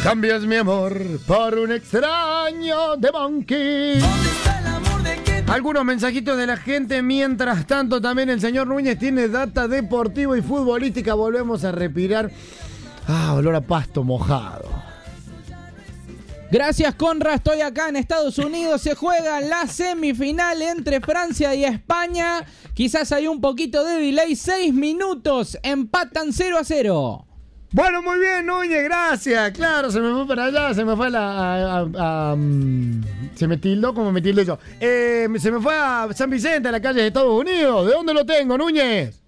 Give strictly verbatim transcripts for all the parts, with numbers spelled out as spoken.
cambias mi amor por un extraño de Monkey. Algunos mensajitos de la gente. Mientras tanto, también el señor Núñez tiene data deportiva y futbolística. Volvemos a respirar. Ah, olor a pasto mojado. Gracias, Conra. Estoy acá en Estados Unidos. Se juega la semifinal entre Francia y España. Quizás hay un poquito de delay. Seis minutos. Empatan cero a cero. Bueno, muy bien, Núñez, gracias. Claro, se me fue para allá, se me fue a la... A, a, a, um, se me tildó como me tildé yo. Eh, se me fue a San Vicente, a la calle de Estados Unidos. ¿De dónde lo tengo, Núñez?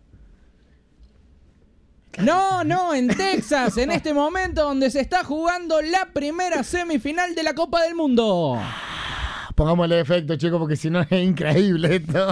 No, no, en Texas, en este momento donde se está jugando la primera semifinal de la Copa del Mundo. Pongámosle efecto, chicos, porque si no es increíble esto.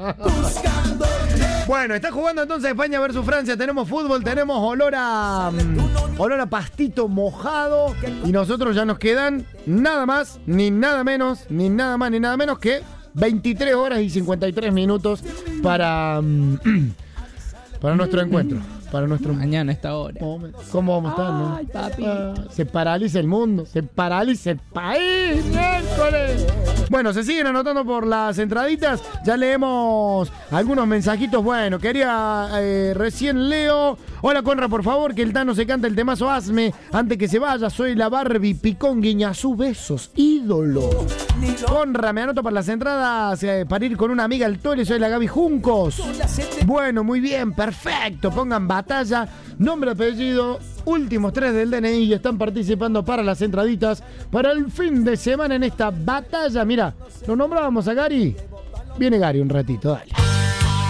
Bueno, está jugando entonces España versus Francia. Tenemos fútbol, tenemos olor a um, olor a pastito mojado. Y nosotros ya nos quedan nada más, ni nada menos, ni nada más, ni nada menos que veintitrés horas y cincuenta y tres minutos para, um, para nuestro encuentro. Para nuestro mañana a esta hora. ¿Cómo vamos a estar, no? Ay, papi. Ah, se paraliza el mundo, se paraliza el país, miércoles. Bueno, se siguen anotando por las entraditas. Ya leemos algunos mensajitos. Bueno, quería eh, recién leo. Hola, Conra, por favor, que el Tano se canta el temazo Hazme antes que se vaya. Soy la Barbie Picón Guiñazú. Besos, ídolo. Conra, me anoto para las entradas eh, para ir con una amiga al Tole. Soy la Gaby Juncos. Bueno, muy bien, perfecto. Pongan batalla, nombre, apellido, últimos tres del D N I y están participando para las entraditas para el fin de semana en esta batalla. Mira, lo nombrábamos a Gary. Viene Gary un ratito, dale.